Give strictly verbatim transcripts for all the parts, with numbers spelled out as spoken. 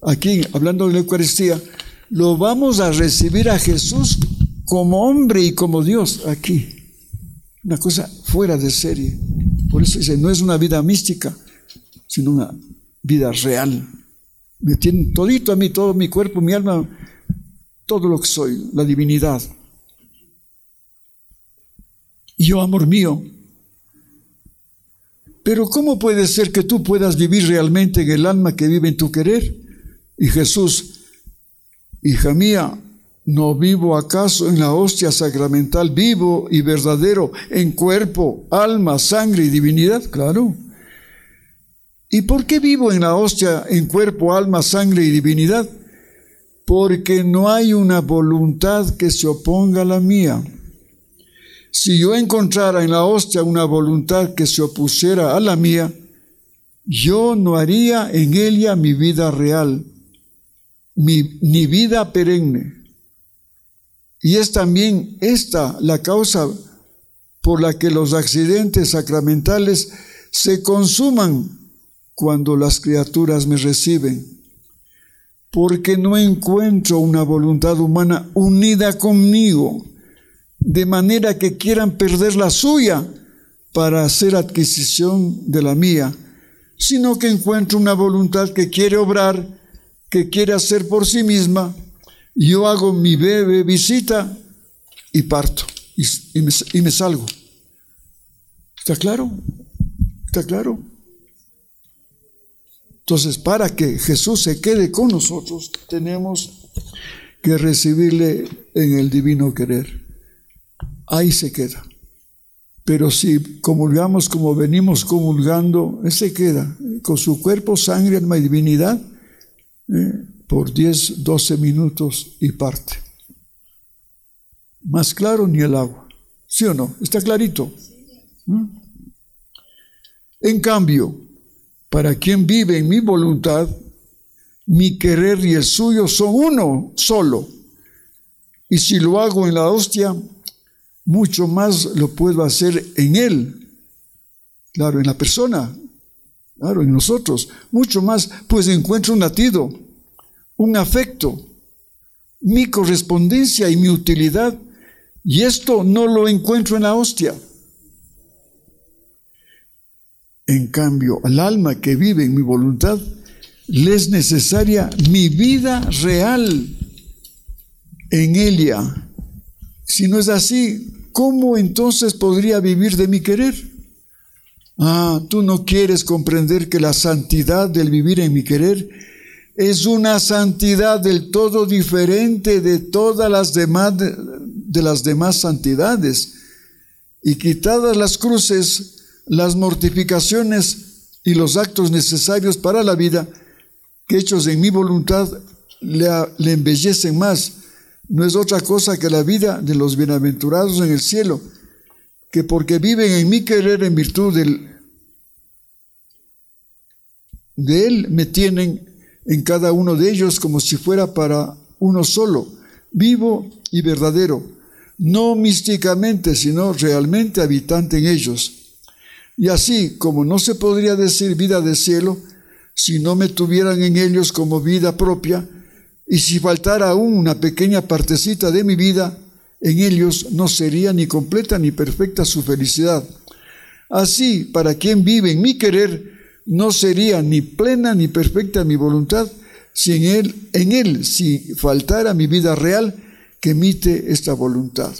aquí hablando de la Eucaristía, lo vamos a recibir a Jesús como hombre y como Dios aquí. Una cosa fuera de serie. Por eso dice, no es una vida mística, sino una vida real. Me tiene todito a mí, todo mi cuerpo, mi alma, todo lo que soy, la divinidad. Y yo, amor mío, pero ¿cómo puede ser que tú puedas vivir realmente en el alma que vive en tu querer? Y Jesús, hija mía, ¿no vivo acaso en la hostia sacramental vivo y verdadero en cuerpo, alma, sangre y divinidad? Claro. ¿Y por qué vivo en la hostia en cuerpo, alma, sangre y divinidad? Porque no hay una voluntad que se oponga a la mía. Si yo encontrara en la hostia una voluntad que se opusiera a la mía, yo no haría en ella mi vida real, mi, mi vida perenne. Y es también esta la causa por la que los accidentes sacramentales se consuman cuando las criaturas me reciben, porque no encuentro una voluntad humana unida conmigo, de manera que quieran perder la suya para hacer adquisición de la mía, sino que encuentro una voluntad que quiere obrar, que quiere hacer por sí misma. Yo hago mi breve visita y parto, y, y, me, y me salgo. ¿Está claro? ¿Está claro? Entonces, para que Jesús se quede con nosotros, tenemos que recibirle en el divino querer. Ahí se queda. Pero si comulgamos como venimos comulgando, Él se queda con su cuerpo, sangre, alma y divinidad eh, por diez, doce minutos y parte. Más claro ni el agua. ¿Sí o no? ¿Está clarito? ¿Mm? En cambio, para quien vive en mi voluntad, mi querer y el suyo son uno solo. Y si lo hago en la hostia, mucho más lo puedo hacer en Él. Claro, en la persona. Claro, en nosotros. Mucho más, pues encuentro un latido, un afecto, mi correspondencia y mi utilidad. Y esto no lo encuentro en la hostia. En cambio, al alma que vive en mi voluntad, le es necesaria mi vida real en ella. Si no es así, ¿cómo entonces podría vivir de mi querer? Ah, tú no quieres comprender que la santidad del vivir en mi querer es una santidad del todo diferente de todas las demás, de, de las demás santidades. Y quitadas las cruces, las mortificaciones y los actos necesarios para la vida, que hechos en mi voluntad le, le embellecen más, no es otra cosa que la vida de los bienaventurados en el cielo, que porque viven en mi querer en virtud del, de Él, me tienen en cada uno de ellos como si fuera para uno solo, vivo y verdadero, no místicamente, sino realmente habitante en ellos. Y así, como no se podría decir vida de cielo, si no me tuvieran en ellos como vida propia, y si faltara aún una pequeña partecita de mi vida, en ellos no sería ni completa ni perfecta su felicidad. Así, para quien vive en mi querer, no sería ni plena ni perfecta mi voluntad, si en él, en él, si faltara mi vida real que emite esta voluntad.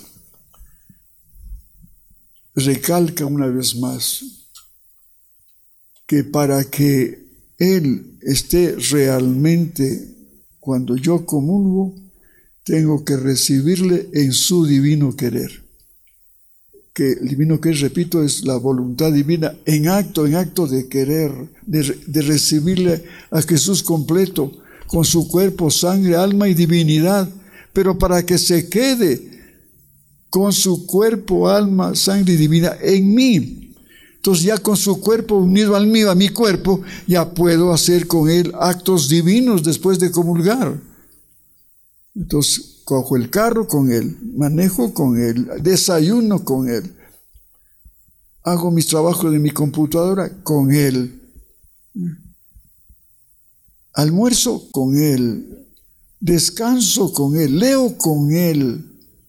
Recalca una vez más que para que Él esté realmente, cuando yo comulgo, tengo que recibirle en su divino querer. Que el divino querer, repito, es la voluntad divina en acto, en acto de querer, de, de recibirle a Jesús completo, con su cuerpo, sangre, alma y divinidad, pero para que se quede con su cuerpo, alma, sangre y divinidad en mí. Entonces ya con su cuerpo unido al mío, a mi cuerpo, ya puedo hacer con él actos divinos después de comulgar. Entonces cojo el carro con él, manejo con él, desayuno con él, hago mis trabajos de mi computadora con él. almuerzo con Él, descanso con Él, leo con Él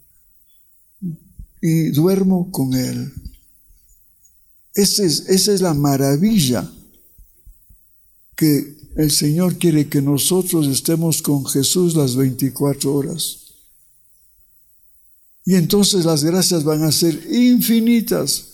y duermo con Él. Esa es, esa es la maravilla que el Señor quiere, que nosotros estemos con Jesús las veinticuatro horas. Y entonces las gracias van a ser infinitas.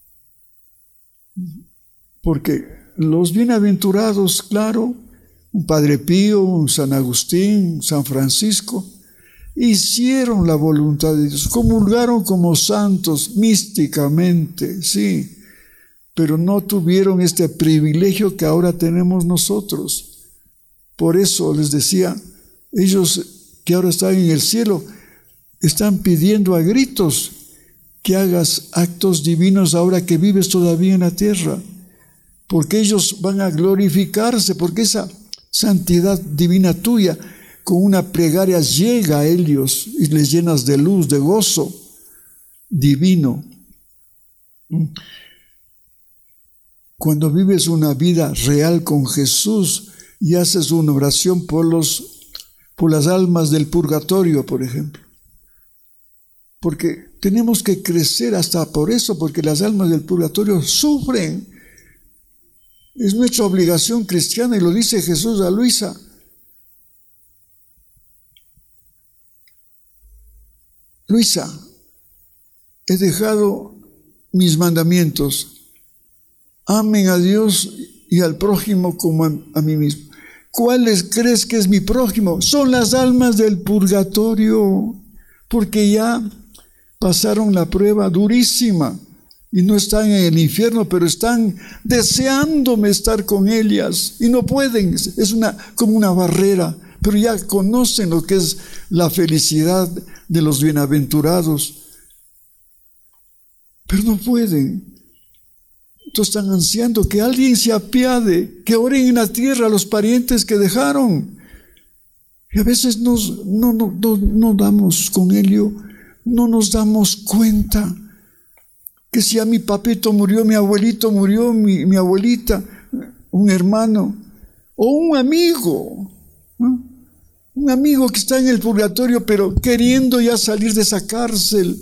Porque los bienaventurados, claro, un Padre Pío, un San Agustín, un San Francisco, hicieron la voluntad de Dios, comulgaron como santos místicamente, sí, pero no tuvieron este privilegio que ahora tenemos nosotros. Por eso les decía, ellos que ahora están en el cielo, están pidiendo a gritos que hagas actos divinos ahora que vives todavía en la tierra, porque ellos van a glorificarse, porque esa santidad divina tuya, con una plegaria llega a ellos y les llenas de luz, de gozo divino. Cuando vives una vida real con Jesús y haces una oración por los, por las almas del purgatorio, por ejemplo. Porque tenemos que crecer hasta por eso, porque las almas del purgatorio sufren. Es nuestra obligación cristiana y lo dice Jesús a Luisa. Luisa, he dejado mis mandamientos. Amen a Dios y al prójimo como a, a mí mismo. ¿Cuáles crees que es mi prójimo? Son las almas del purgatorio, porque ya pasaron la prueba durísima y no están en el infierno, pero están deseándome estar con ellas y no pueden. Es una, como una barrera, pero ya conocen lo que es la felicidad de los bienaventurados, pero no pueden. Entonces están ansiando que alguien se apiade, que oren en la tierra a los parientes que dejaron. Y a veces nos, no, no, no, no damos con ello, no nos damos cuenta que si a mi papito murió, mi abuelito murió, mi, mi abuelita, un hermano o un amigo, ¿no? Un amigo que está en el purgatorio, pero queriendo ya salir de esa cárcel.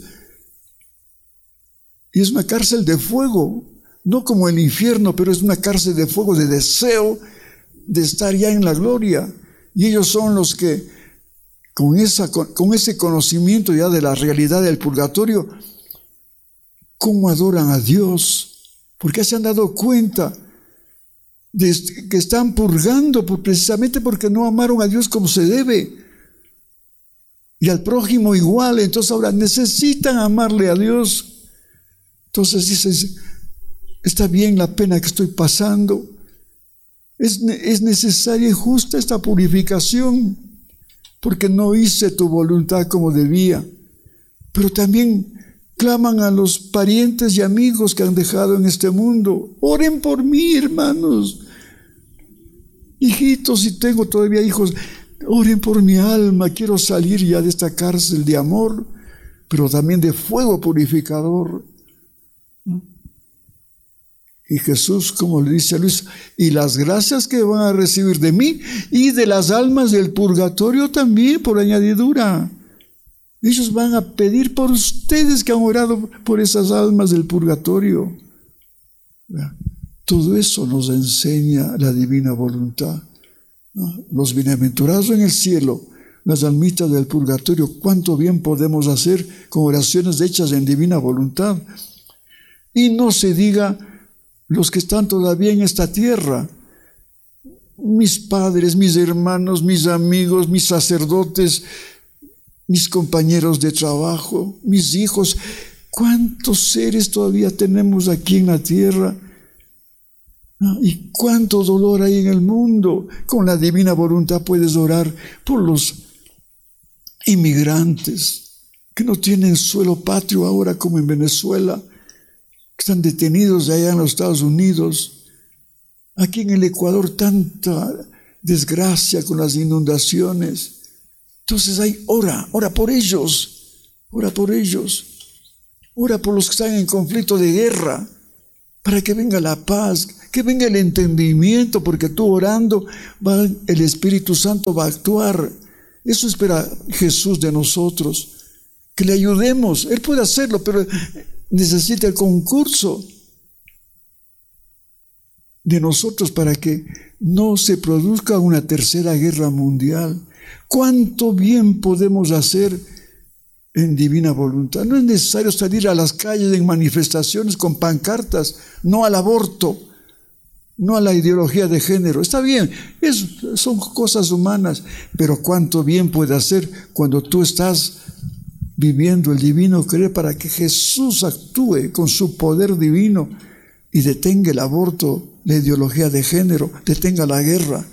Y es una cárcel de fuego, no como el infierno, pero es una cárcel de fuego, de deseo de estar ya en la gloria. Y ellos son los que, con, esa, con, con ese conocimiento ya de la realidad del purgatorio, cómo adoran a Dios, porque se han dado cuenta de que están purgando precisamente porque no amaron a Dios como se debe, y al prójimo igual. Entonces ahora necesitan amarle a Dios. Entonces dices, está bien la pena que estoy pasando, es, es necesaria y justa esta purificación, porque no hice tu voluntad como debía. Pero también claman a los parientes y amigos que han dejado en este mundo. Oren por mí, hermanos. Hijitos, si tengo todavía hijos, oren por mi alma. Quiero salir ya de esta cárcel de amor, pero también de fuego purificador. Y Jesús, como le dice a Luis, y las gracias que van a recibir de mí y de las almas del purgatorio también, por añadidura. Ellos van a pedir por ustedes que han orado por esas almas del purgatorio. Todo eso nos enseña la divina voluntad, ¿no? Los bienaventurados en el cielo, las almitas del purgatorio, cuánto bien podemos hacer con oraciones hechas en divina voluntad. Y no se diga los que están todavía en esta tierra, mis padres, mis hermanos, mis amigos, mis sacerdotes, mis compañeros de trabajo, mis hijos. ¿Cuántos seres todavía tenemos aquí en la tierra? Y cuánto dolor hay en el mundo. Con la divina voluntad puedes orar por los inmigrantes que no tienen suelo patrio ahora, como en Venezuela, que están detenidos allá en los Estados Unidos. Aquí en el Ecuador tanta desgracia con las inundaciones. Entonces hay, ora, ora por ellos, ora por ellos, ora por los que están en conflicto de guerra, para que venga la paz, que venga el entendimiento, porque tú orando, va, el Espíritu Santo va a actuar. Eso espera Jesús de nosotros, que le ayudemos. Él puede hacerlo, pero necesita el concurso de nosotros para que no se produzca una tercera guerra mundial. ¿Cuánto bien podemos hacer en divina voluntad? No es necesario salir a las calles en manifestaciones con pancartas, no al aborto, no a la ideología de género. Está bien, es, son cosas humanas, pero cuánto bien puede hacer cuando tú estás viviendo el divino querer para que Jesús actúe con su poder divino y detenga el aborto, la ideología de género, detenga la guerra.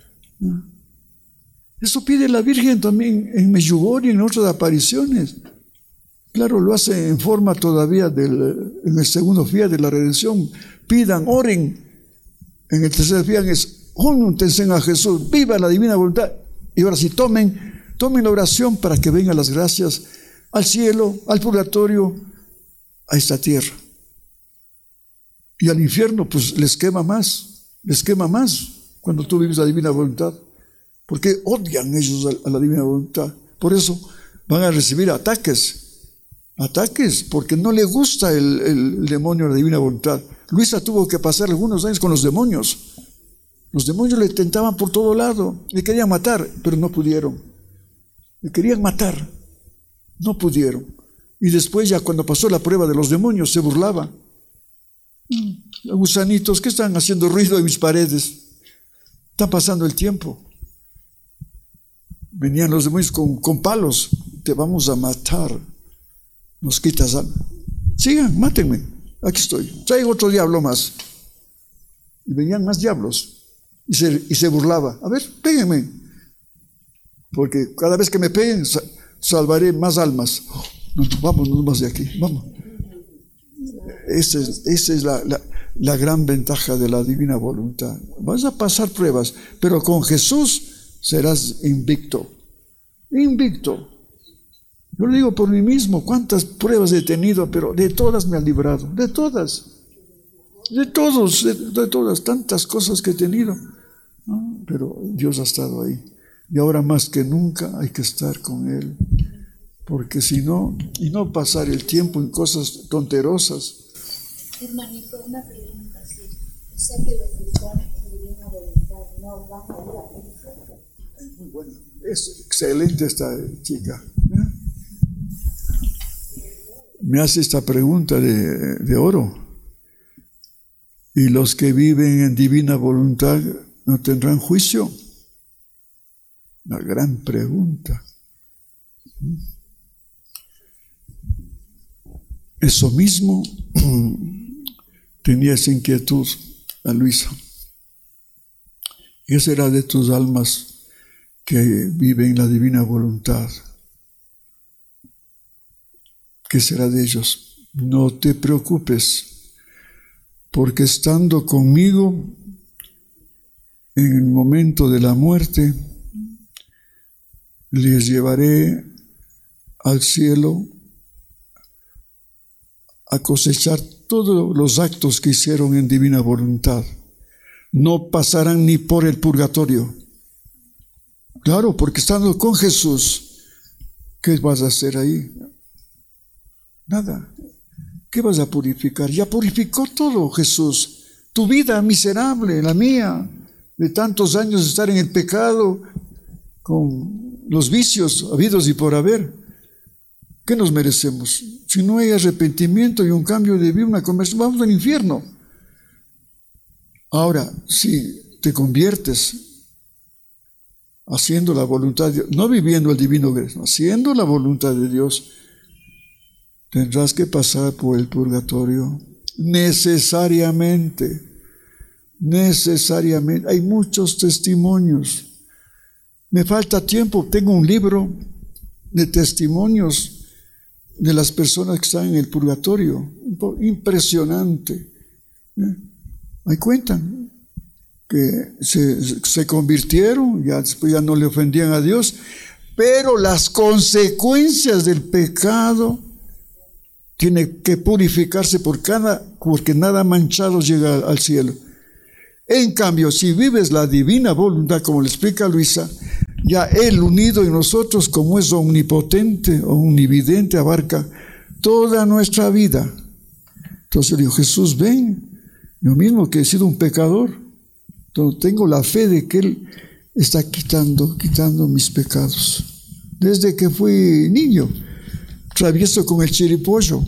Eso pide la Virgen también en Medjugorje y en otras apariciones. Claro, lo hace en forma todavía del, en el segundo día de la redención. Pidan, oren. En el tercer día es, júntense a Jesús, viva la divina voluntad. Y ahora sí, tomen, tomen la oración para que vengan las gracias al cielo, al purgatorio, a esta tierra. Y al infierno, pues les quema más, les quema más cuando tú vives la divina voluntad. Porque odian ellos a la divina voluntad. Por eso van a recibir ataques, ataques, porque no le gusta el, el, el demonio a la divina voluntad. Luisa tuvo que pasar algunos años con los demonios. Los demonios le tentaban por todo lado, le querían matar, pero no pudieron. Le querían matar, no pudieron. Y después ya cuando pasó la prueba de los demonios, se burlaba. Los gusanitos, ¿qué están haciendo ruido en mis paredes? Están pasando el tiempo. Venían los demonios con, con palos. Te vamos a matar. Nos quitas alma. Sigan, mátenme. Aquí estoy. Traigo otro diablo más. Y venían más diablos. Y se, y se burlaba. A ver, péguenme. Porque cada vez que me peguen, salvaré más almas. Oh, no, no, vámonos más de aquí. Vamos. Esa es, esa es la, la, la gran ventaja de la divina voluntad. Vas a pasar pruebas, pero con Jesús serás invicto. Invicto. Yo lo digo por mí mismo, cuántas pruebas he tenido, pero de todas me han librado. De todas. De todos, de, de todas, tantas cosas que he tenido. ¿No? Pero Dios ha estado ahí. Y ahora más que nunca hay que estar con Él. Porque si no, y no pasar el tiempo en cosas tonterosas. Hermanito, una pregunta, sí. O sea que los que están en divina voluntad no van a ir a Cristo. Es muy bueno. Es excelente esta chica. ¿Eh? Me hace esta pregunta de, de oro. ¿Y los que viven en divina voluntad no tendrán juicio? Una gran pregunta. Eso mismo tenía esa inquietud a Luisa. ¿Qué será de tus almas que viven la divina voluntad? ¿Qué será de ellos? No te preocupes, porque estando conmigo en el momento de la muerte, les llevaré al cielo a cosechar todos los actos que hicieron en divina voluntad. No pasarán ni por el purgatorio. Claro, porque estando con Jesús, ¿qué vas a hacer ahí? Nada. ¿Qué vas a purificar? Ya purificó todo Jesús. Tu vida miserable, la mía, de tantos años de estar en el pecado, con los vicios habidos y por haber. ¿Qué nos merecemos? Si no hay arrepentimiento y un cambio de vida, una conversión, vamos al infierno. Ahora, si te conviertes haciendo la voluntad de Dios, no viviendo el divino gracia, haciendo la voluntad de Dios, tendrás que pasar por el purgatorio necesariamente, necesariamente. Hay muchos testimonios. Me falta tiempo, tengo un libro de testimonios de las personas que están en el purgatorio, impresionante. Ahí cuentan que se, se convirtieron, ya después ya no le ofendían a Dios, pero las consecuencias del pecado Tiene que purificarse por cada, porque nada manchado llega al cielo. En cambio, si vives la divina voluntad, como le explica Luisa, ya Él unido en nosotros, como es omnipotente o omnividente, abarca toda nuestra vida. Entonces le digo, Jesús, ven, yo mismo que he sido un pecador, entonces tengo la fe de que Él está quitando, quitando mis pecados. Desde que fui niño, travieso con el chiripollo.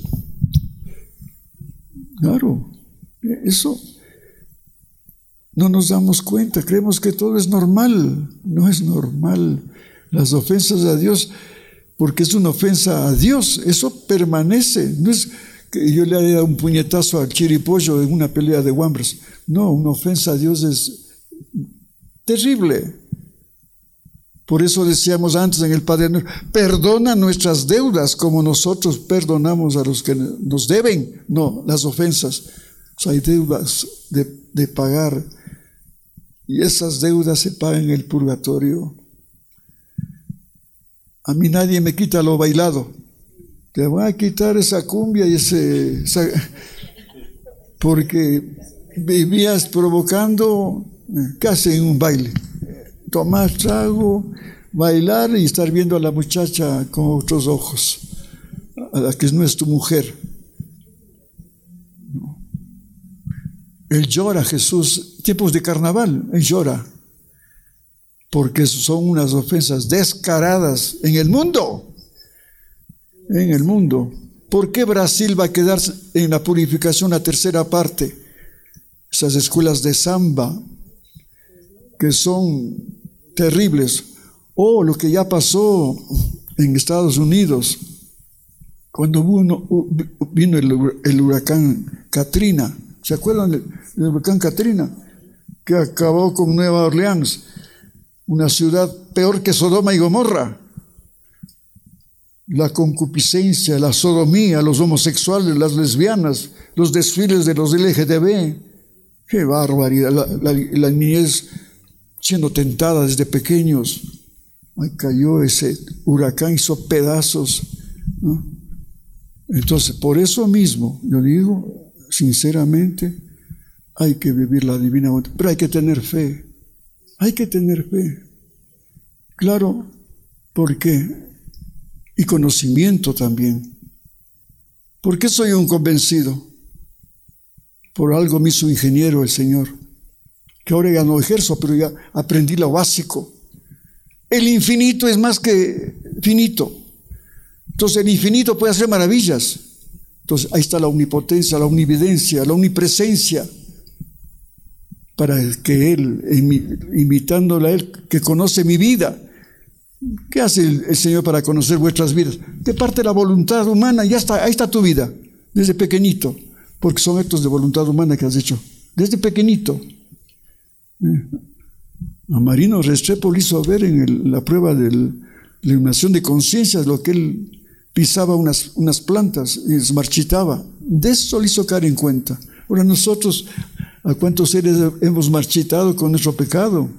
Claro, eso no nos damos cuenta, creemos que todo es normal. No es normal. Las ofensas a Dios, porque es una ofensa a Dios, eso permanece. No es que yo le haya dado un puñetazo al chiripollo en una pelea de guambras. No, una ofensa a Dios es terrible. Por eso decíamos antes en el Padre Nuestro, perdona nuestras deudas como nosotros perdonamos a los que nos deben. No, las ofensas. O sea, hay deudas de, de pagar. Y esas deudas se pagan en el purgatorio. A mí nadie me quita lo bailado. Te voy a quitar esa cumbia y ese... Esa, porque vivías provocando casi en un baile. Tomar trago, bailar y estar viendo a la muchacha con otros ojos, a la que no es tu mujer. No. Él llora, Jesús, tiempos de carnaval, Él llora, porque son unas ofensas descaradas en el mundo, en el mundo. ¿Por qué Brasil va a quedar en la purificación la tercera parte? Esas escuelas de samba, que son terribles, o lo que ya pasó en Estados Unidos, cuando vino, vino el, el huracán Katrina. ¿Se acuerdan del, del huracán Katrina? Que acabó con Nueva Orleans, una ciudad peor que Sodoma y Gomorra. La concupiscencia, la sodomía, los homosexuales, las lesbianas, los desfiles de los L G B T. ¡Qué barbaridad! La, la, la niñez siendo tentada desde pequeños. Ahí cayó ese huracán, hizo pedazos, ¿no? Entonces, por eso mismo, yo digo, sinceramente, hay que vivir la divina voluntad, pero hay que tener fe, hay que tener fe. Claro, porque, y conocimiento también. ¿Por qué soy un convencido? Por algo me hizo ingeniero el Señor, que ahora ya no ejerzo, pero ya aprendí lo básico. El infinito es más que finito. Entonces el infinito puede hacer maravillas. Entonces ahí está la omnipotencia, la omnividencia, la omnipresencia, para que Él, imitándole a Él, que conoce mi vida. ¿Qué hace el, el Señor para conocer vuestras vidas? De parte de la voluntad humana, ya está, ahí está tu vida, desde pequeñito, porque son actos de voluntad humana que has hecho, desde pequeñito. A Marino Restrepo le hizo ver en el, la prueba de la iluminación de conciencias lo que él pisaba unas, unas plantas y se marchitaba. De eso le hizo caer en cuenta. Ahora nosotros, ¿a cuántos seres hemos marchitado con nuestro pecado?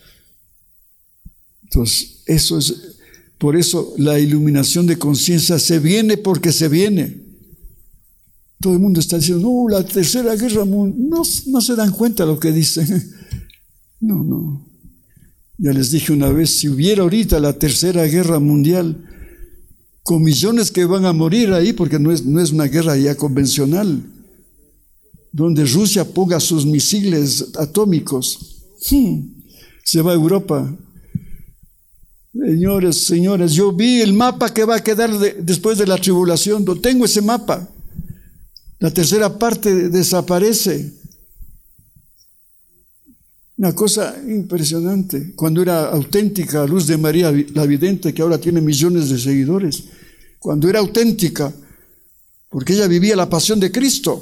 Entonces, eso es, por eso la iluminación de conciencia se viene porque se viene. Todo el mundo está diciendo, no, la tercera guerra mundial, no, no se dan cuenta de lo que dicen. No, no. Ya les dije una vez, si hubiera ahorita la tercera guerra mundial, con millones que van a morir ahí, porque no es, no es una guerra ya convencional, donde Rusia ponga sus misiles atómicos, hmm, se va a Europa. Señores, señores, yo vi el mapa que va a quedar de, después de la tribulación, no tengo ese mapa. La tercera parte desaparece. Una cosa impresionante. Cuando era auténtica Luz de María la Vidente, que ahora tiene millones de seguidores, cuando era auténtica, porque ella vivía la pasión de Cristo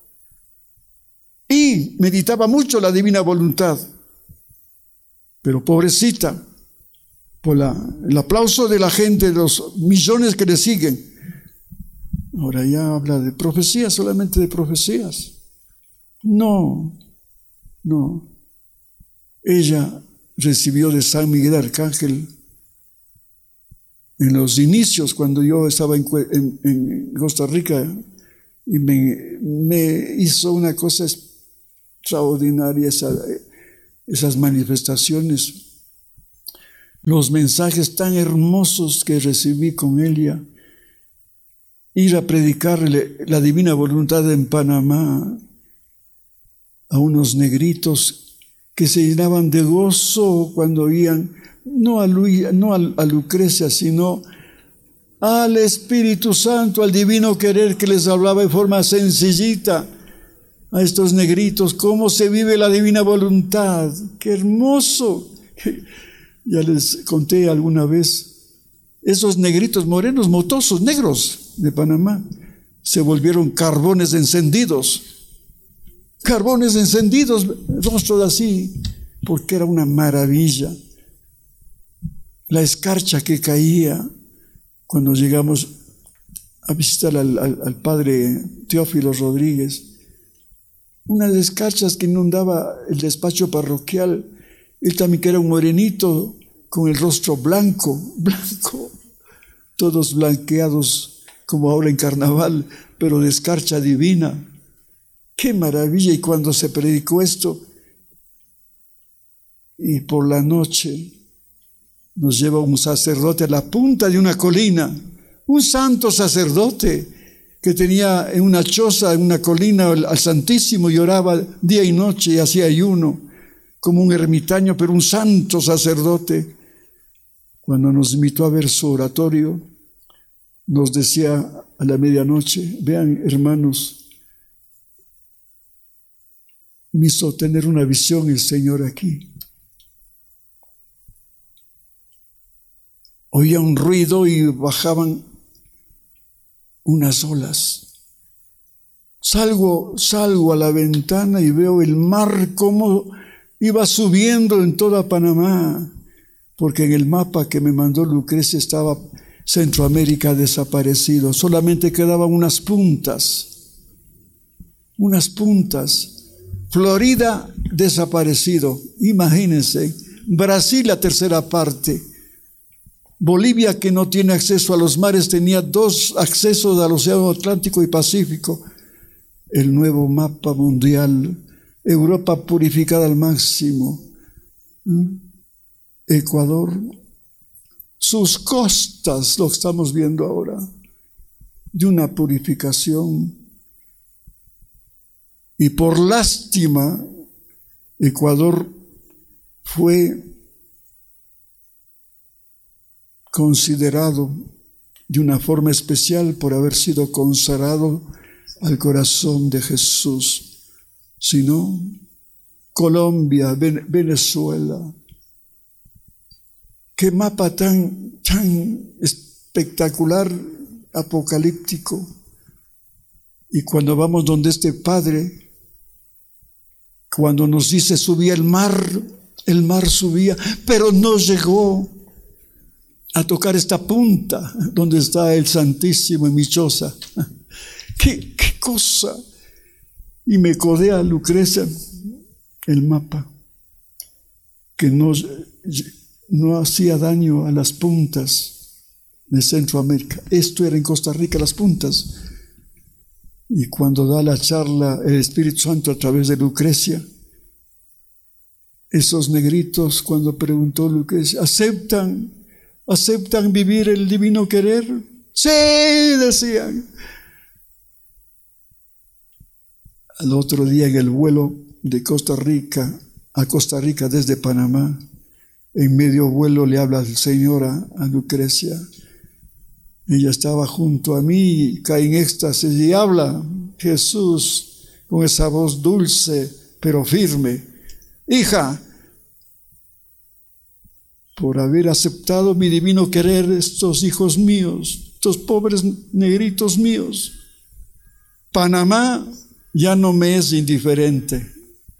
y meditaba mucho la divina voluntad, pero pobrecita, por la, el aplauso de la gente, de los millones que le siguen, ahora ya habla de profecías, solamente de profecías. No, no. Ella recibió de San Miguel Arcángel en los inicios, cuando yo estaba en, en, en Costa Rica, y me, me hizo una cosa extraordinaria esa, esas manifestaciones, los mensajes tan hermosos que recibí con ella, ir a predicarle la divina voluntad en Panamá a unos negritos que se llenaban de gozo cuando oían no a, Lu, no a, a Lucrecia, sino al Espíritu Santo, al divino querer que les hablaba de forma sencillita a estos negritos, cómo se vive la divina voluntad. ¡Qué hermoso! Ya les conté alguna vez, esos negritos morenos, motosos, negros de Panamá, se volvieron carbones encendidos, carbones encendidos, rostros así, porque era una maravilla. La escarcha que caía cuando llegamos a visitar al, al, al padre Teófilo Rodríguez, unas escarchas que inundaba el despacho parroquial. Él también que era un morenito con el rostro blanco, blanco, todos blanqueados como ahora en carnaval, pero de escarcha divina. ¡Qué maravilla! Y cuando se predicó esto, y por la noche nos lleva un sacerdote a la punta de una colina, un santo sacerdote que tenía en una choza, en una colina, al Santísimo, y oraba día y noche y hacía ayuno, como un ermitaño, pero un santo sacerdote. Cuando nos invitó a ver su oratorio, nos decía a la medianoche: vean, hermanos, me hizo tener una visión el Señor aquí. Oía un ruido y bajaban unas olas. Salgo, salgo a la ventana y veo el mar como iba subiendo en toda Panamá, porque en el mapa que me mandó Lucrecia estaba Centroamérica desaparecido, solamente quedaban unas puntas, unas puntas. Florida desaparecido, imagínense. Brasil la tercera parte. Bolivia, que no tiene acceso a los mares, tenía dos accesos al Océano Atlántico y Pacífico. El nuevo mapa mundial. Europa purificada al máximo. Ecuador, sus costas, lo estamos viendo ahora, de una purificación. Y por lástima, Ecuador fue considerado de una forma especial por haber sido consagrado al corazón de Jesús. Si no, Colombia, Venezuela. Qué mapa tan, tan espectacular, apocalíptico. Y cuando vamos donde este Padre, cuando nos dice subía el mar, el mar subía, pero no llegó a tocar esta punta donde está el Santísimo en mi choza. ¿Qué, qué cosa? Y me codea Lucrecia el mapa, que no, no hacía daño a las puntas de Centroamérica. Esto era en Costa Rica, las puntas. Y cuando da la charla el Espíritu Santo a través de Lucrecia, esos negritos, cuando preguntó Lucrecia, ¿aceptan, aceptan vivir el divino querer? Sí, decían. Al otro día, en el vuelo de Costa Rica a Costa Rica desde Panamá, en medio vuelo le habla el Señor a, a Lucrecia. Ella estaba junto a mí, cae en éxtasis y habla Jesús con esa voz dulce pero firme: hija, por haber aceptado mi divino querer, estos hijos míos, estos pobres negritos míos, Panamá ya no me es indiferente.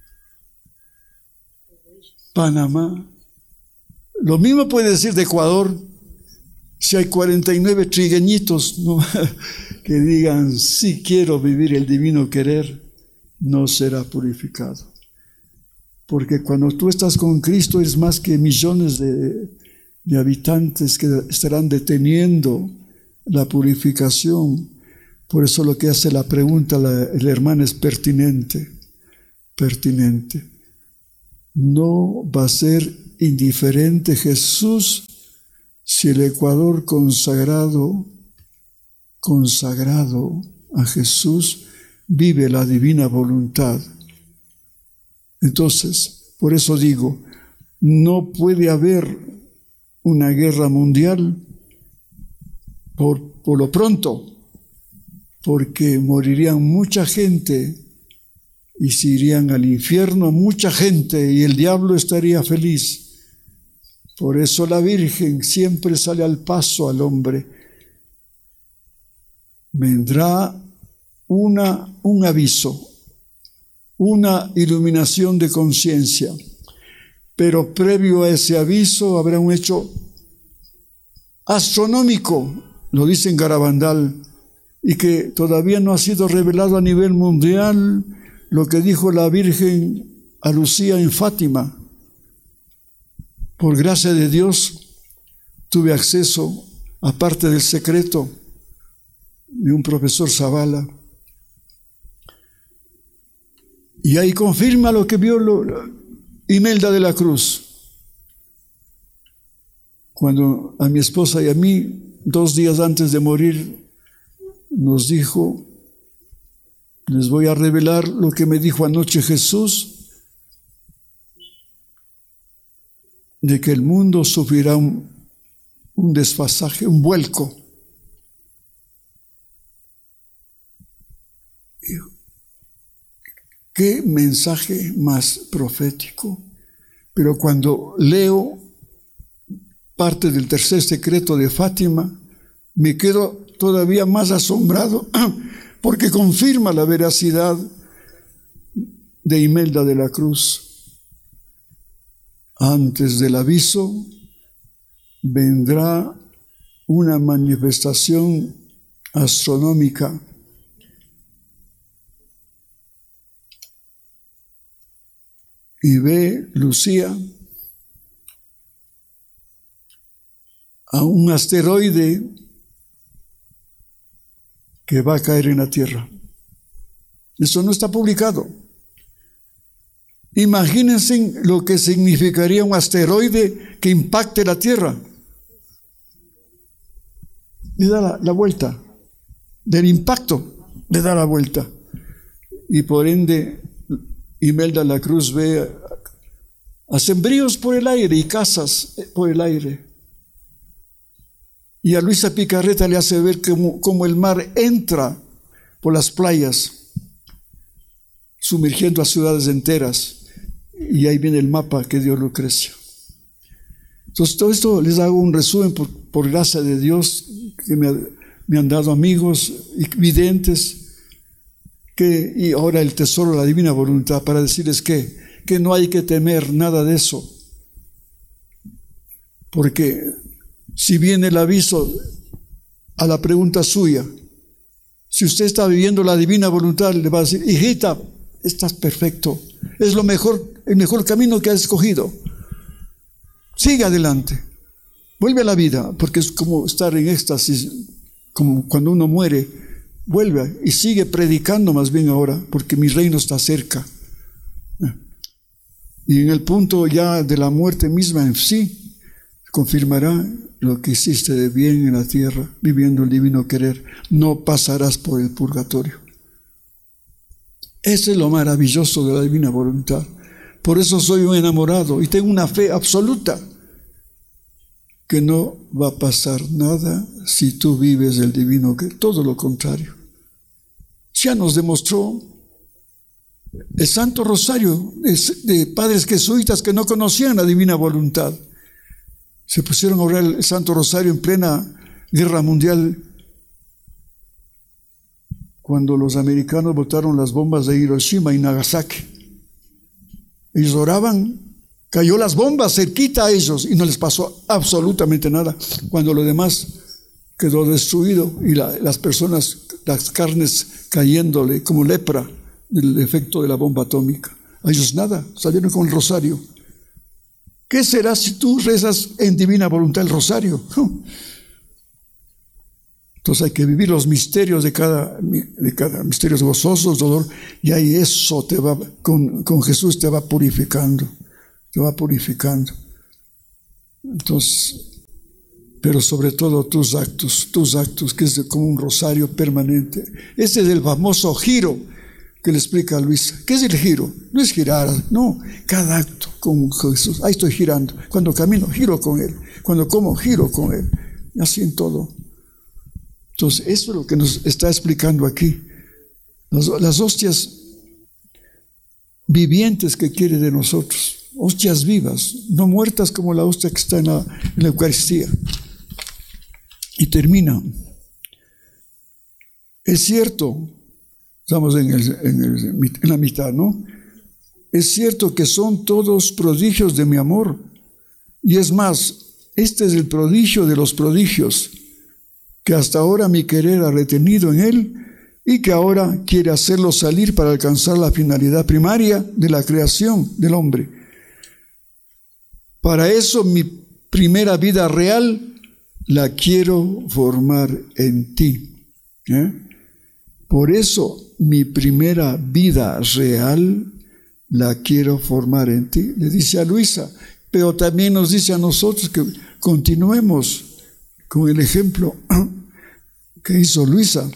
Panamá. Lo mismo puede decir de Ecuador. Si hay cuarenta y nueve trigueñitos, ¿no?, que digan, sí quiero vivir el divino querer, no será purificado. Porque cuando tú estás con Cristo, eres más que millones de, de habitantes que estarán deteniendo la purificación. Por eso lo que hace la pregunta la, la hermana es pertinente, pertinente. No va a ser indiferente Jesús si el Ecuador consagrado, consagrado a Jesús, vive la divina voluntad. Entonces, por eso digo, no puede haber una guerra mundial por, por lo pronto, porque morirían mucha gente y se irían al infierno mucha gente y el diablo estaría feliz. Por eso la Virgen siempre sale al paso al hombre. Vendrá una, un aviso, una iluminación de conciencia, pero previo a ese aviso habrá un hecho astronómico, lo dice en Garabandal, y que todavía no ha sido revelado a nivel mundial, lo que dijo la Virgen a Lucía en Fátima. Por gracia de Dios tuve acceso, aparte del secreto de un profesor Zavala, y ahí confirma lo que vio lo, Imelda de la Cruz. Cuando a mi esposa y a mí, dos días antes de morir, nos dijo: les voy a revelar lo que me dijo anoche Jesús, de que el mundo sufrirá un, un desfasaje, un vuelco. Qué mensaje más profético. Pero cuando leo parte del tercer secreto de Fátima, me quedo todavía más asombrado, porque confirma la veracidad de Imelda de la Cruz. Antes del aviso vendrá una manifestación astronómica. Y ve Lucía a un asteroide que va a caer en la Tierra. Eso no está publicado. Imagínense lo que significaría un asteroide que impacte la Tierra. Le da la, la vuelta. Del impacto le da la vuelta. Y por ende, Imelda de la Cruz ve a sembríos por el aire y casas por el aire. Y a Luisa Picarreta le hace ver cómo, cómo el mar entra por las playas, sumergiendo a ciudades enteras. Y ahí viene el mapa que dio Lucrecia. Entonces, todo esto les hago un resumen por, por gracia de Dios, que me, me han dado amigos y videntes, que, y ahora el tesoro de la divina voluntad, para decirles que, que no hay que temer nada de eso. Porque si viene el aviso a la pregunta suya, si usted está viviendo la divina voluntad, le va a decir: hijita, estás perfecto, es lo mejor, el mejor camino que has escogido. Sigue adelante, vuelve a la vida, porque es como estar en éxtasis, como cuando uno muere, vuelve y sigue predicando más bien ahora, porque mi reino está cerca. Y en el punto ya de la muerte misma en sí, confirmará lo que hiciste de bien en la tierra, viviendo el divino querer. No pasarás por el purgatorio. Ese es lo maravilloso de la divina voluntad. Por eso soy un enamorado y tengo una fe absoluta que no va a pasar nada si tú vives el divino querer. Todo lo contrario. Ya nos demostró el Santo Rosario de padres jesuitas que no conocían la divina voluntad. Se pusieron a orar el Santo Rosario en plena guerra mundial, cuando los americanos botaron las bombas de Hiroshima y Nagasaki. Ellos oraban, cayó las bombas cerquita a ellos y no les pasó absolutamente nada, cuando lo demás quedó destruido y la, las personas, las carnes cayéndole como lepra del efecto de la bomba atómica. A ellos nada, salieron con el rosario. ¿Qué será si tú rezas en divina voluntad el rosario? Entonces hay que vivir los misterios de cada, de cada misterios gozosos, dolor, y ahí eso te va, con, con Jesús te va purificando, te va purificando. Entonces, pero sobre todo tus actos, tus actos, que es como un rosario permanente. Ese es el famoso giro que le explica a Luisa. ¿Qué es el giro? No es girar, no, cada acto con Jesús. Ahí estoy girando. Cuando camino, giro con Él. Cuando como, giro con Él. Así en todo. Entonces, eso es lo que nos está explicando aquí. Las, las hostias vivientes que quiere de nosotros. Hostias vivas, no muertas como la hostia que está en la, en la Eucaristía. Y termina. Es cierto, estamos en, el, en, el, en la mitad, ¿no? Es cierto que son todos prodigios de mi amor. Y es más, este es el prodigio de los prodigios, que hasta ahora mi querer ha retenido en él y que ahora quiere hacerlo salir para alcanzar la finalidad primaria de la creación del hombre. Para eso mi primera vida real la quiero formar en ti. ¿Eh? Por eso mi primera vida real la quiero formar en ti. Le dice a Luisa, pero también nos dice a nosotros que continuemos con el ejemplo que hizo Luisa.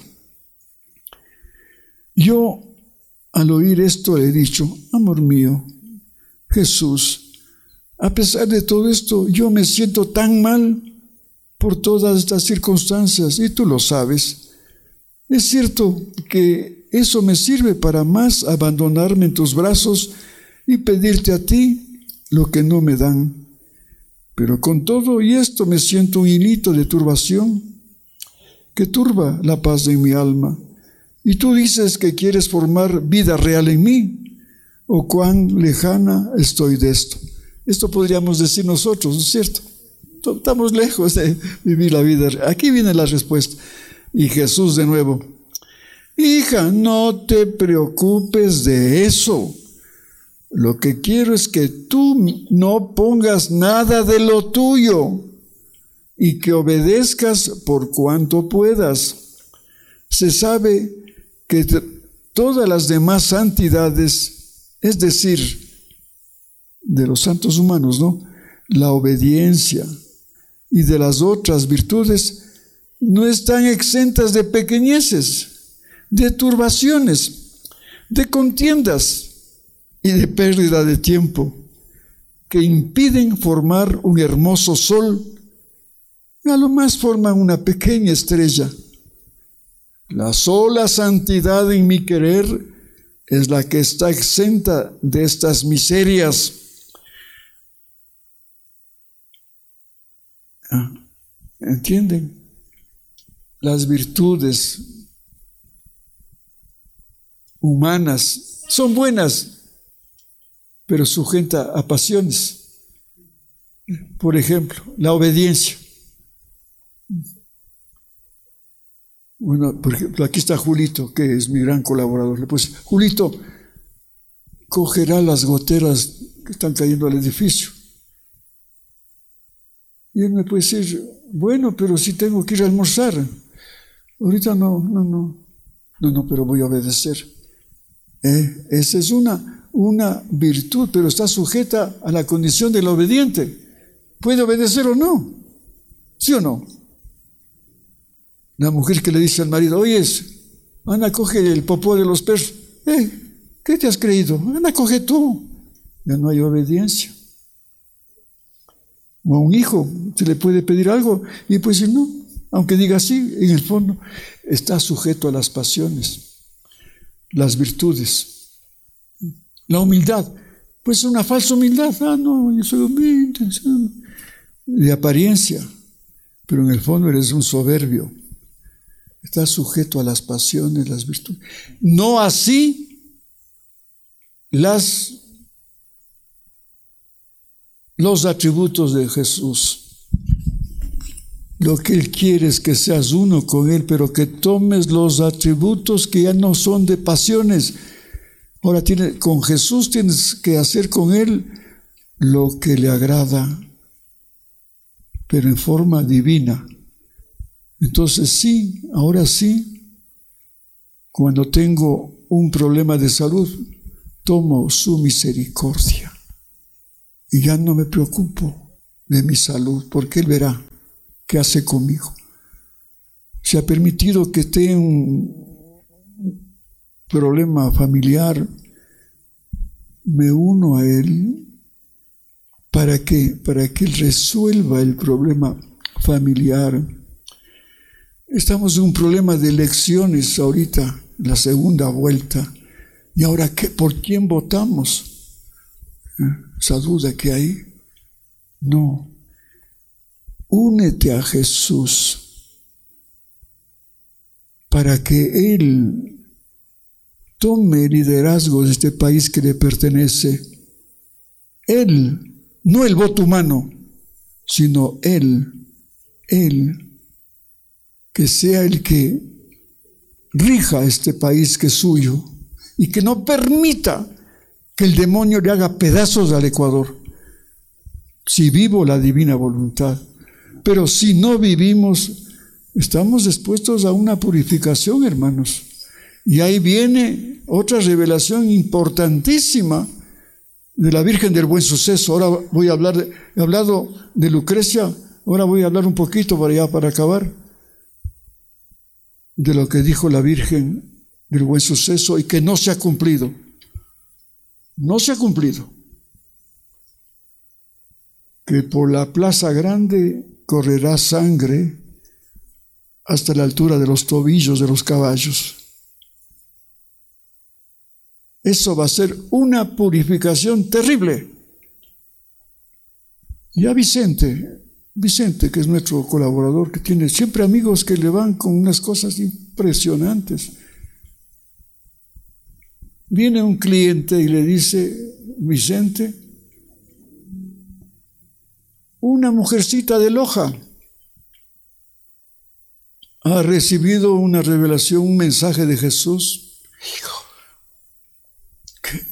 Yo, al oír esto, le he dicho, amor mío, Jesús, a pesar de todo esto, yo me siento tan mal por todas estas circunstancias, y tú lo sabes. Es cierto que eso me sirve para más abandonarme en tus brazos y pedirte a ti lo que no me dan. Pero con todo y esto me siento un hilito de turbación que turba la paz de mi alma. Y tú dices que quieres formar vida real en mí. ¿O cuán lejana estoy de esto? Esto podríamos decir nosotros, ¿no es cierto? Estamos lejos de vivir la vida. Aquí viene la respuesta. Y Jesús de nuevo, hija, no te preocupes de eso. Lo que quiero es que tú no pongas nada de lo tuyo y que obedezcas por cuanto puedas. Se sabe que todas las demás santidades, es decir, de los santos humanos, ¿no?, la obediencia y de las otras virtudes, no están exentas de pequeñeces, de turbaciones, de contiendas y de pérdida de tiempo, que impiden formar un hermoso sol, a lo más forman una pequeña estrella. La sola santidad en mi querer es la que está exenta de estas miserias. ¿Entienden? Las virtudes humanas son buenas, pero sujeta a pasiones. Por ejemplo, la obediencia. Bueno, por ejemplo, aquí está Julito, que es mi gran colaborador. Le puse, Julito, cogerá las goteras que están cayendo al edificio. Y él me puede decir, bueno, pero si tengo que ir a almorzar. Ahorita no, no, no. No, no, pero voy a obedecer. Eh, esa es una, una virtud, pero está sujeta a la condición del obediente. ¿Puede obedecer o no? ¿Sí o no? La mujer que le dice al marido, oye, anda, coge el popó de los perros. Eh, ¿qué te has creído? Anda, coge tú. Ya no hay obediencia. O a un hijo se le puede pedir algo y pues decir no, aunque diga sí, en el fondo está sujeto a las pasiones, las virtudes, la humildad, pues una falsa humildad, ah no, yo soy humilde, de apariencia, pero en el fondo eres un soberbio, estás sujeto a las pasiones, las virtudes. No así las los atributos de Jesús. Lo que Él quiere es que seas uno con Él, pero que tomes los atributos que ya no son de pasiones. Ahora tiene, con Jesús tienes que hacer con Él lo que le agrada, pero en forma divina. Entonces sí, ahora sí, cuando tengo un problema de salud, tomo su misericordia y ya no me preocupo de mi salud, porque Él verá qué hace conmigo. Se ha permitido que esté un problema familiar, me uno a Él para que, para que Él resuelva el problema familiar. Estamos en un problema de elecciones ahorita, la segunda vuelta. ¿Y ahora qué? ¿Por quién votamos? Esa duda que hay. No. Únete a Jesús para que Él tome el liderazgo de este país que le pertenece. Él, no el voto humano, sino Él, Él, que sea el que rija este país que es suyo y que no permita que el demonio le haga pedazos al Ecuador, si vivo la divina voluntad. Pero si no vivimos, estamos expuestos a una purificación, hermanos. Y ahí viene otra revelación importantísima de la Virgen del Buen Suceso. Ahora voy a hablar, de, he hablado de Lucrecia, ahora voy a hablar un poquito para allá, para acabar, de lo que dijo la Virgen del Buen Suceso y que no se ha cumplido. No se ha cumplido. Que por la plaza grande correrá sangre hasta la altura de los tobillos de los caballos. Eso va a ser una purificación terrible. Ya Vicente, Vicente, que es nuestro colaborador, que tiene siempre amigos que le van con unas cosas impresionantes. Viene un cliente y le dice: Vicente, una mujercita de Loja ha recibido una revelación, un mensaje de Jesús. Hijo, que,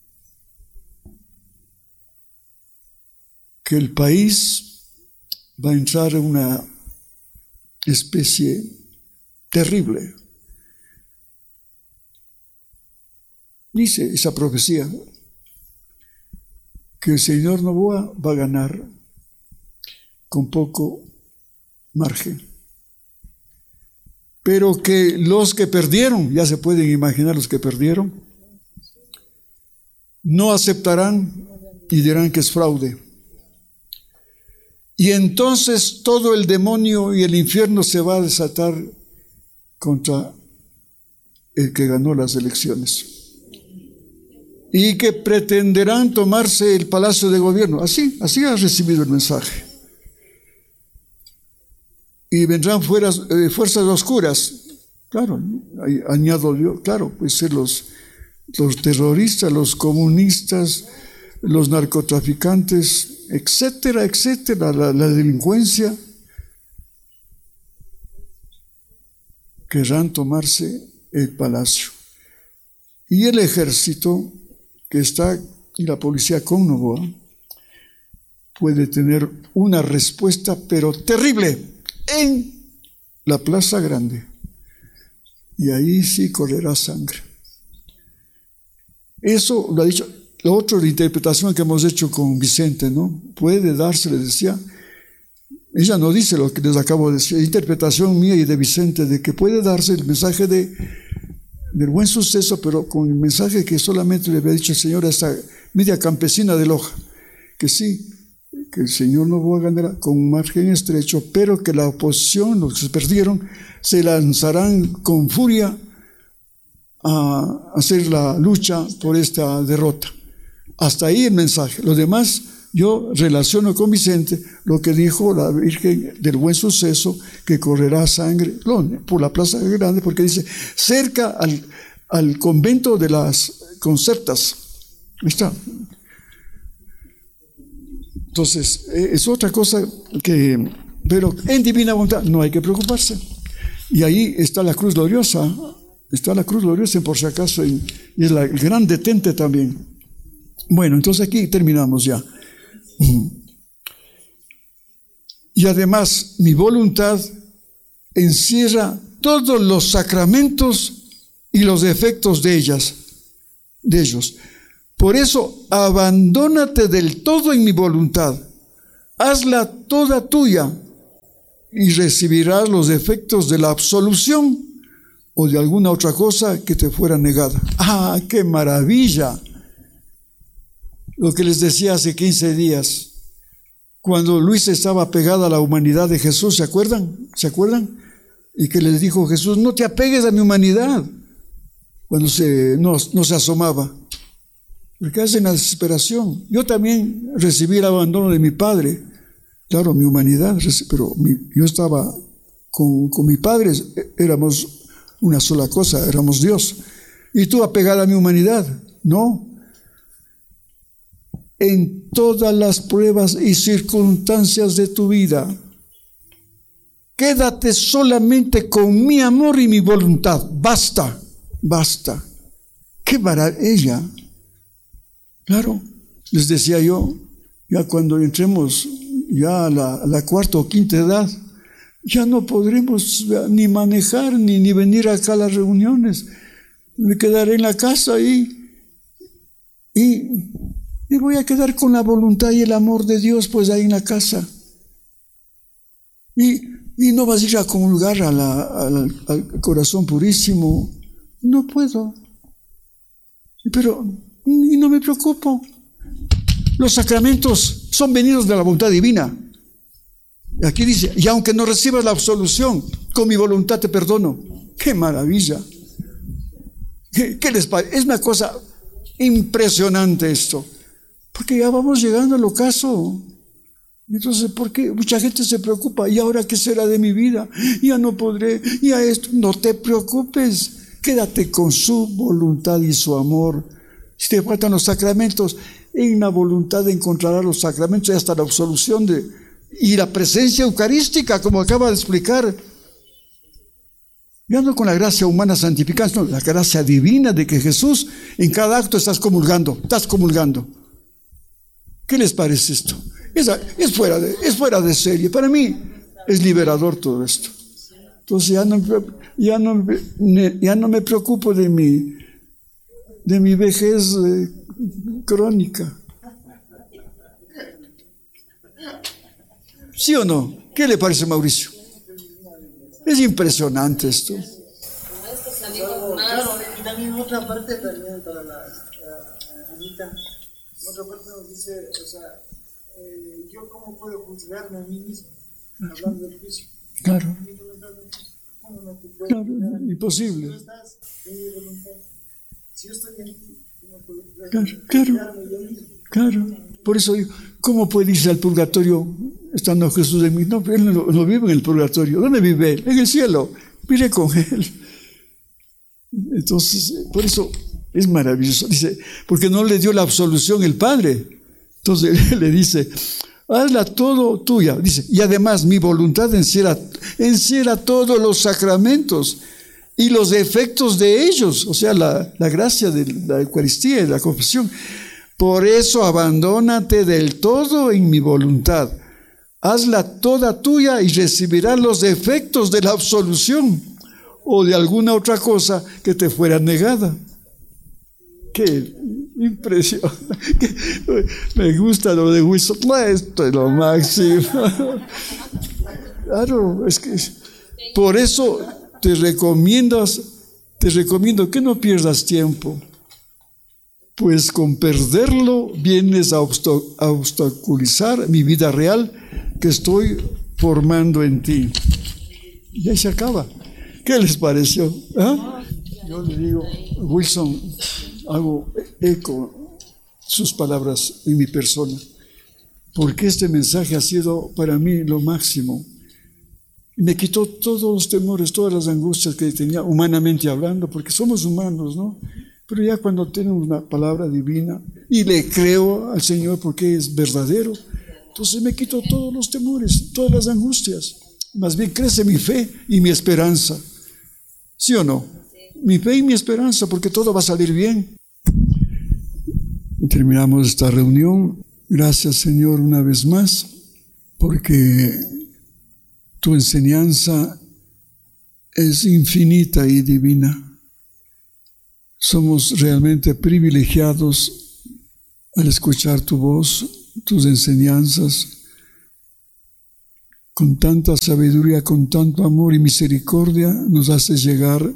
que el país va a entrar en una especie terrible. Dice esa profecía que el señor Noboa va a ganar con poco margen, pero que los que perdieron, ya se pueden imaginar los que perdieron, no aceptarán y dirán que es fraude. Y entonces todo el demonio y el infierno se va a desatar contra el que ganó las elecciones. Y que pretenderán tomarse el palacio de gobierno. Así, así ha recibido el mensaje. Y vendrán fueras, eh, fuerzas oscuras. Claro, añado yo, claro, pues ser los, los terroristas, los comunistas, los narcotraficantes, etcétera, etcétera, la, la delincuencia, querrán tomarse el palacio. Y el ejército que está, y la policía con Noboa, puede tener una respuesta, pero terrible, en la Plaza Grande. Y ahí sí correrá sangre. Eso lo ha dicho. Lo otro de interpretación que hemos hecho con Vicente, ¿no? Puede darse, le decía, ella no dice lo que les acabo de decir, interpretación mía y de Vicente, de que puede darse el mensaje de, del Buen Suceso, pero con el mensaje que solamente le había dicho el Señor a esta media campesina de Loja, que sí, que el Señor no va a ganar con un margen estrecho, pero que la oposición, los que se perdieron, se lanzarán con furia a hacer la lucha por esta derrota. Hasta ahí el mensaje. Lo demás yo relaciono con Vicente lo que dijo la Virgen del Buen Suceso, que correrá sangre por la Plaza Grande, porque dice cerca al, al convento de las Concertas. Ahí está. Entonces, es otra cosa que, pero en divina voluntad no hay que preocuparse. Y ahí está la cruz gloriosa, está la cruz gloriosa por si acaso, y, y es la, el gran detente también. Bueno, entonces aquí terminamos ya. Y además, mi voluntad encierra todos los sacramentos y los efectos de ellas, de ellos. Por eso, abandónate del todo en mi voluntad, hazla toda tuya y recibirás los efectos de la absolución o de alguna otra cosa que te fuera negada. ¡Ah, qué maravilla! Lo que les decía hace quince días, cuando Luisa estaba pegada a la humanidad de Jesús, ¿se acuerdan? ¿Se acuerdan? Y que les dijo Jesús, no te apegues a mi humanidad, cuando se, no, no se asomaba. Porque es en la desesperación. Yo también recibí el abandono de mi padre, claro, mi humanidad, pero mi, yo estaba con, con mi padre, éramos una sola cosa, éramos Dios. Y tú apegada a mi humanidad, no. En todas las pruebas y circunstancias de tu vida, quédate solamente con mi amor y mi voluntad. Basta, basta. ¡Qué maravilla! Claro, les decía yo, ya cuando entremos ya a la, a la cuarta o quinta edad, ya no podremos ni manejar ni, ni venir acá a las reuniones. Me quedaré en la casa y, y me voy a quedar con la voluntad y el amor de Dios pues ahí en la casa. Y, y no vas a ir a comulgar a la, a la, al corazón purísimo. No puedo. Pero, y no me preocupo. Los sacramentos son venidos de la voluntad divina. Aquí dice, y aunque no recibas la absolución, con mi voluntad te perdono. ¡Qué maravilla! ¿Qué, qué les parece? Es una cosa impresionante esto. Porque ya vamos llegando al ocaso. Entonces, ¿por qué? Mucha gente se preocupa. ¿Y ahora qué será de mi vida? Ya no podré. Ya esto. No te preocupes. Quédate con su voluntad y su amor. Si te faltan los sacramentos, en la voluntad encontrarás los sacramentos y hasta la absolución de, y la presencia eucarística, como acaba de explicar. Ya no con la gracia humana santificada, sino la gracia divina de que Jesús en cada acto estás comulgando, estás comulgando. ¿Qué les parece esto? Es, es, fuera de, es fuera de serie. Para mí es liberador todo esto. Entonces ya no, ya no, ya no me preocupo de mi, de mi vejez eh, crónica. ¿Sí o no? ¿Qué le parece, Mauricio? Es impresionante esto. Claro, y también otra parte también para la uh, Anita, otra parte nos dice, o sea, eh, yo cómo puedo juzgarme a mí mismo, hablando del juicio. Claro. ¿Cómo no te puedo Claro, juzgar? imposible. Si tú estás en mi voluntad, si yo estoy en ti, ¿cómo puedo Claro, claro, juzgarme yo mismo? claro. Por eso digo, ¿cómo puede irse al purgatorio estando Jesús en mí? No, él no, no vive en el purgatorio. ¿Dónde vive él? En el cielo. Mire con él. Entonces, por eso es maravilloso. Dice, porque no le dio la absolución el Padre. Entonces le dice, hazla todo tuya. Dice, y además mi voluntad encierra, encierra todos los sacramentos y los efectos de ellos. O sea, la, la gracia de la Eucaristía y la confesión. Por eso abandónate del todo en mi voluntad. Hazla toda tuya y recibirás los efectos de la absolución o de alguna otra cosa que te fuera negada. ¡Qué impresión! Me gusta lo de Wilson. Esto es lo máximo. Claro, es que por eso te recomiendas, te recomiendo que no pierdas tiempo. Pues con perderlo vienes a obstaculizar mi vida real que estoy formando en ti. Y ahí se acaba. ¿Qué les pareció? ¿Ah? Yo le digo, Wilson, hago eco sus palabras en mi persona, porque este mensaje ha sido para mí lo máximo. Me quitó todos los temores, todas las angustias que tenía humanamente hablando, porque somos humanos, ¿no? Pero ya cuando tenemos una palabra divina y le creo al Señor porque es verdadero, entonces me quito todos los temores, todas las angustias. Más bien crece mi fe y mi esperanza. ¿Sí o no? Mi fe y mi esperanza, porque todo va a salir bien. Terminamos esta reunión Gracias, Señor, una vez más, porque tu enseñanza es infinita y divina. Somos realmente privilegiados al escuchar tu voz, tus enseñanzas, con tanta sabiduría, con tanto amor y misericordia, nos haces llegar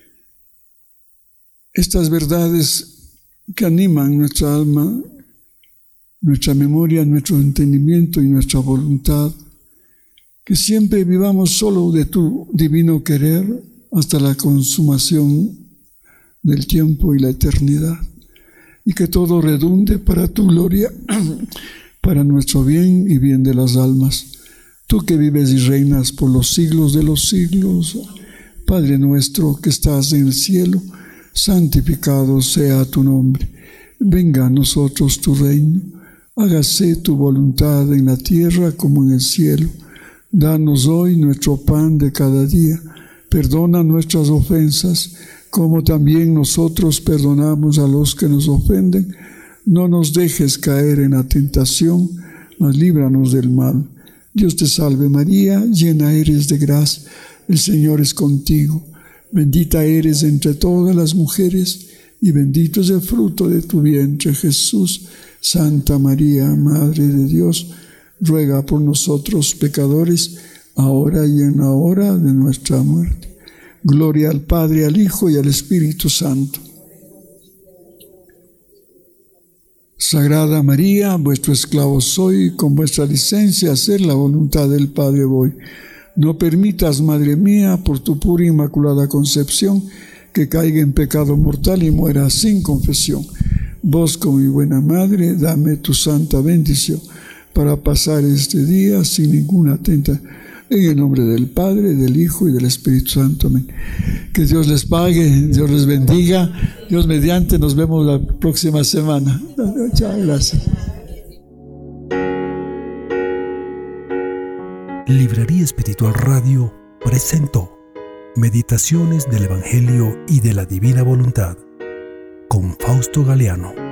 estas verdades que animan nuestra alma, nuestra memoria, nuestro entendimiento y nuestra voluntad. Que siempre vivamos solo de tu divino querer hasta la consumación del tiempo y la eternidad. Y que todo redunde para tu gloria, para nuestro bien y bien de las almas. Tú que vives y reinas por los siglos de los siglos, Padre nuestro que estás en el cielo, santificado sea tu nombre. Venga a nosotros tu reino. Hágase tu voluntad en la tierra como en el cielo. Danos hoy nuestro pan de cada día. Perdona nuestras ofensas, como también nosotros perdonamos a los que nos ofenden. No nos dejes caer en la tentación, mas líbranos del mal. Dios te salve María, llena eres de gracia, el Señor es contigo. Bendita eres entre todas las mujeres, y bendito es el fruto de tu vientre, Jesús. Santa María, Madre de Dios, ruega por nosotros pecadores, ahora y en la hora de nuestra muerte. Gloria al Padre, al Hijo y al Espíritu Santo. Sagrada María, vuestro esclavo soy, con vuestra licencia hacer la voluntad del Padre voy. No permitas, Madre mía, por tu pura e inmaculada concepción, que caiga en pecado mortal y muera sin confesión. Vos, como mi buena Madre, dame tu santa bendición para pasar este día sin ninguna tentación. En el nombre del Padre, del Hijo y del Espíritu Santo. Amén. Que Dios les pague, Dios les bendiga. Dios mediante, nos vemos la próxima semana. Muchas gracias. Librería Espiritual Radio presentó Meditaciones del Evangelio y de la Divina Voluntad con Fausto Galeano.